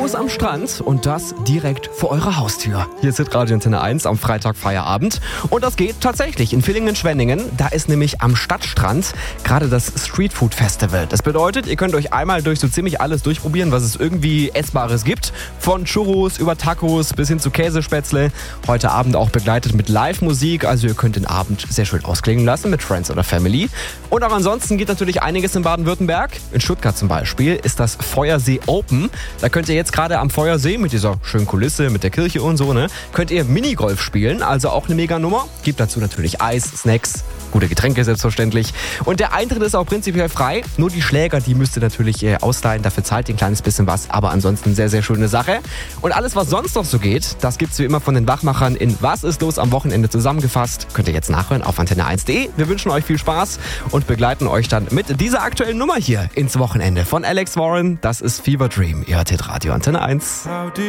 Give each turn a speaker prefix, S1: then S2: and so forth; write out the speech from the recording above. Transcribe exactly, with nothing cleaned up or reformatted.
S1: Churros am Strand und das direkt vor eurer Haustür. Hier ist Radio Antenne eins am Freitag Feierabend und das geht tatsächlich in Villingen-Schwenningen. Da ist nämlich am Stadtstrand gerade das Street Food Festival. Das bedeutet, ihr könnt euch einmal durch so ziemlich alles durchprobieren, was es irgendwie Essbares gibt. Von Churros über Tacos bis hin zu Käsespätzle. Heute Abend auch begleitet mit Live-Musik, also ihr könnt den Abend sehr schön ausklingen lassen mit Friends oder Family. Und auch ansonsten geht natürlich einiges in Baden-Württemberg. In Stuttgart zum Beispiel ist das Feuersee Open. Da könnt ihr jetzt gerade am Feuersee mit dieser schönen Kulisse, mit der Kirche und so, ne, könnt ihr Minigolf spielen, also auch eine Mega-Nummer. Gibt dazu natürlich Eis, Snacks, gute Getränke selbstverständlich. Und der Eintritt ist auch prinzipiell frei. Nur die Schläger, die müsst ihr natürlich äh, ausleihen. Dafür zahlt ihr ein kleines bisschen was, aber ansonsten sehr, sehr schöne Sache. Und alles, was sonst noch so geht, das gibt's wie immer von den Wachmachern in Was ist los am Wochenende zusammengefasst. Könnt ihr jetzt nachhören auf antenne eins punkt de. Wir wünschen euch viel Spaß und begleiten euch dann mit dieser aktuellen Nummer hier ins Wochenende von Alex Warren. Das ist Fever Dream. Ihr hört Radio Antenne eins.